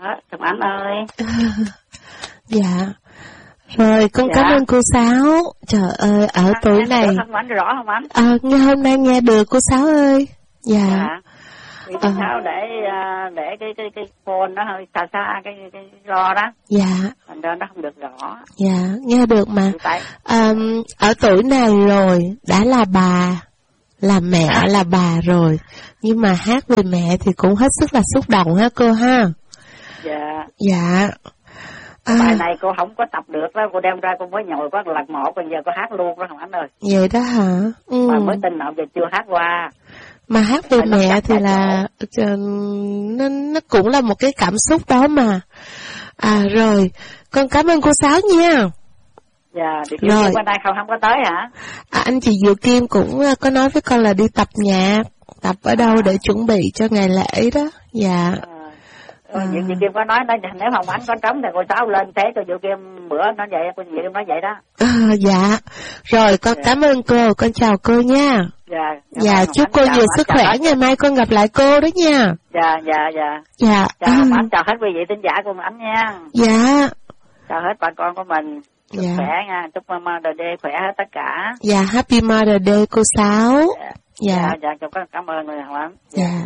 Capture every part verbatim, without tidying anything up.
Đó, Hồng Ánh ơi. Dạ. Rồi, con Dạ. cảm ơn cô Sáu. Trời ơi, ở Nghe tuổi này. được Hồng Ánh rõ không anh? À, nghe hôm nay nghe được cô Sáu ơi. Dạ. Dạ. Vì Ờ. sao để để cái cái cái phone nó hơi xa xa cái cái lo đó. Dạ. Thành ra nó không được rõ. Dạ, nghe được mà. Tại... À, ở tuổi này rồi, đã là bà, là mẹ, À. là bà rồi. Nhưng mà hát về mẹ thì cũng hết sức là xúc động ha cô ha. Dạ. Dạ. À. Bài này cô không có tập được đó, cô đem ra cô mới nhồi có lần một, còn giờ cô hát luôn đó Hồng Ánh ơi. Vậy đó hả? Ừ. Mà mới tin nào giờ chưa hát qua. Mà hát về mẹ thì là nó, nó cũng là một cái cảm xúc đó mà. À rồi, con cảm ơn cô Sáu nha. Dạ, thì Diệu Kim qua đây không không có tới hả? À, anh chị Diệu Kim cũng có nói với con là đi tập nhạc, tập ở đâu à. để chuẩn bị cho ngày lễ đó. Dạ. À. À. Diệu Kim có nói đó, nếu Hồng Ánh có trống thì cô Sáu lên thế cho Diệu Kim bữa nói vậy, cô Diệu Kim nói vậy đó. À, dạ. Rồi con dạ. cảm ơn cô, con chào cô nha. Dạ. Dạ, chúc cô nhiều sức khỏe, ngày mai con gặp lại cô đó nha. Dạ, dạ, dạ. Dạ. Chào Hồng Ánh, chào hết quý vị thính giả của Ánh nha. Dạ. Chào hết bà con của mình. Chúc dạ. khỏe nha, chúc Mother Day khỏe hết tất cả. Dạ, Happy Mother Day cô Sáu. Dạ. Dạ. Dạ, dạ, cảm, cảm ơn người Hồng Ánh. Dạ. dạ.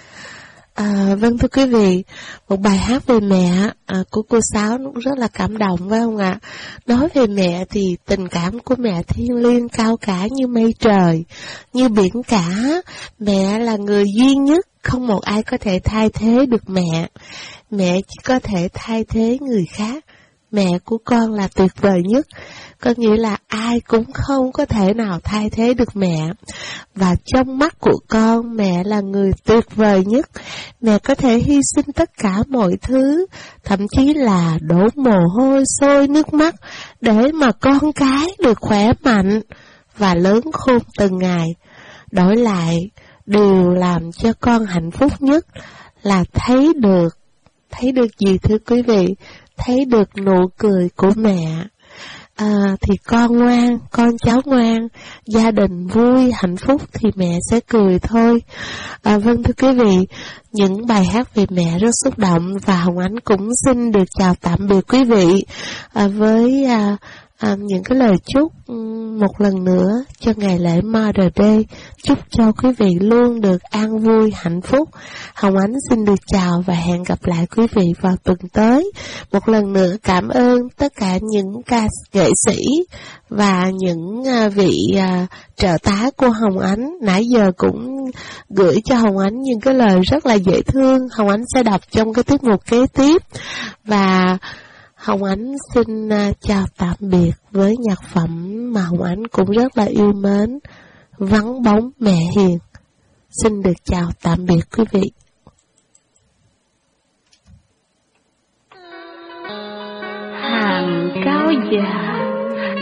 À, vâng thưa quý vị, một bài hát về mẹ à, của cô Sáu cũng rất là cảm động phải không ạ? Nói về mẹ thì tình cảm của mẹ thiêng liêng cao cả như mây trời, như biển cả. Mẹ là người duy nhất, không một ai có thể thay thế được mẹ. Mẹ chỉ có thể thay thế người khác. Mẹ của con là tuyệt vời nhất, có nghĩa là ai cũng không có thể nào thay thế được mẹ. Và trong mắt của con, mẹ là người tuyệt vời nhất. Mẹ có thể hy sinh tất cả mọi thứ, thậm chí là đổ mồ hôi sôi nước mắt để mà con cái được khỏe mạnh và lớn khôn từng ngày. Đổi lại, điều làm cho con hạnh phúc nhất là thấy được, thấy được gì thưa quý vị? Thấy được nụ cười của mẹ. À, thì con ngoan, con cháu ngoan, gia đình vui, hạnh phúc thì mẹ sẽ cười thôi. À, vâng thưa quý vị, những bài hát về mẹ rất xúc động và Hồng Ánh cũng xin được chào tạm biệt quý vị à, với à, à, những cái lời chúc một lần nữa cho ngày lễ Mother Day. Chúc cho quý vị luôn được an vui, hạnh phúc. Hồng Ánh xin được chào và hẹn gặp lại quý vị vào tuần tới. Một lần nữa cảm ơn tất cả những ca nghệ sĩ và những vị uh, trợ tá của Hồng Ánh. Nãy giờ cũng gửi cho Hồng Ánh những cái lời rất là dễ thương. Hồng Ánh sẽ đọc trong cái tiết mục kế tiếp. Và Hồng Ánh xin uh, chào tạm biệt với nhạc phẩm mà Hồng Ánh cũng rất là yêu mến, Vắng bóng mẹ hiền. Xin được chào tạm biệt quý vị. Hàng cáo già